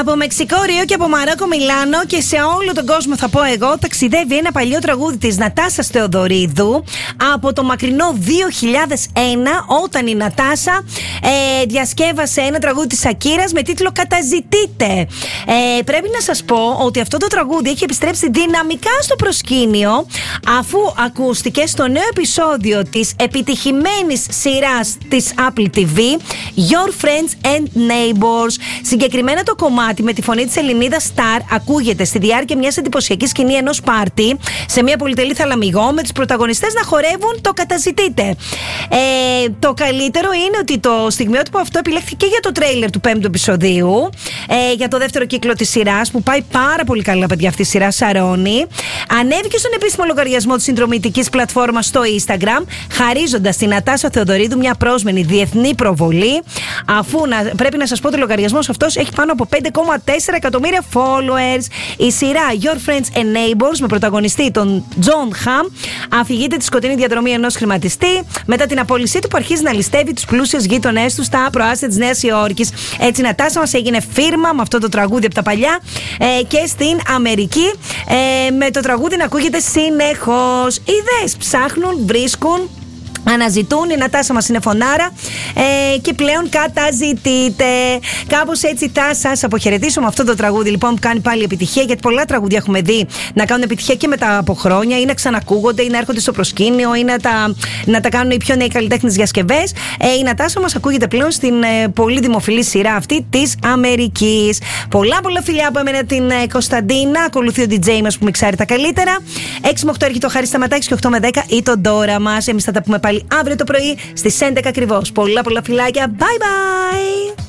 Από Μεξικό, Ρίο και από Μαρόκο, Μιλάνο και σε όλο τον κόσμο θα πω εγώ, ταξιδεύει ένα παλιό τραγούδι της Νατάσας Θεοδωρίδου από το μακρινό 2001, όταν η Νατάσα διασκεύασε ένα τραγούδι της Σακύρας με τίτλο «Καταζητείτε». Πρέπει να σας πω ότι αυτό το τραγούδι έχει επιστρέψει δυναμικά στο προσκήνιο, αφού ακούστηκε στο νέο επεισόδιο της επιτυχημένης σειράς της Apple TV Your Friends and Neighbors. Συγκεκριμένα το κομμάτι με τη φωνή της Ελληνίδας Σταρ ακούγεται στη διάρκεια μιας εντυπωσιακής σκηνή ενός πάρτι σε μια πολυτελή θαλαμιγό με τους πρωταγωνιστές να χορεύουν το «Καταζητείτε». Το καλύτερο είναι ότι το στιγμιότυπο αυτό επιλέχθηκε και για το τρέιλερ του 5ου επεισοδίου, για το δεύτερο κύκλο της σειράς, που πάει πάρα πολύ καλά, παιδιά, αυτή η σειρά σαρώνει. Ανέβηκε στον επίσημο λογαριασμό της συνδρομητικής πλατφόρμας στο Instagram, χαρίζοντας στην Νατάσα Θεοδωρίδου μια πρόσμενη διεθνή προβολή, αφού πρέπει να σας πω ότι ο λογαριασμός αυτός έχει πάνω από 5,4 εκατομμύρια followers. Η σειρά Your Friends and Neighbors με πρωταγωνιστή τον John Hamm αφηγείται τη σκοτεινή διαδρομή ενός χρηματιστή μετά την απόλυσή του, που αρχίζει να ληστεύει τους πλούσιους γείτονές του στα προάστια της Νέας Υόρκης. Έτσι η Νατάσα μας έγινε φίρμα με αυτό το τραγούδι από τα παλιά και στην Αμερική, με το τραγούδι να ακούγεται συνεχώς. Ιδέες ψάχνουν, βρίσκουν, αναζητούν. Η Νατάσα μας είναι φωνάρα και πλέον καταζητείτε. Κάπως έτσι θα σας αποχαιρετήσω με αυτό το τραγούδι, λοιπόν, που κάνει πάλι επιτυχία, γιατί πολλά τραγούδια έχουμε δει να κάνουν επιτυχία και μετά από χρόνια, ή να ξανακούγονται ή να έρχονται στο προσκήνιο ή να τα κάνουν οι πιο νέοι καλλιτέχνες διασκευές. Η Νατάσα μας ακούγεται πλέον στην πολύ δημοφιλή σειρά αυτή της Αμερικής. Πολλά φιλιά από εμένα την Κωνσταντίνα. Ακολουθεί ο DJ μας που μιξάρει τα καλύτερα. 6 με 8 έρχεται ο Χάρης Σταματάκης και 8 με 10 ή τον Ντόρα μας. Εμείς θα τα πούμε πάλι αύριο το πρωί στις 11 ακριβώς. Πολλά φιλάκια. Bye bye!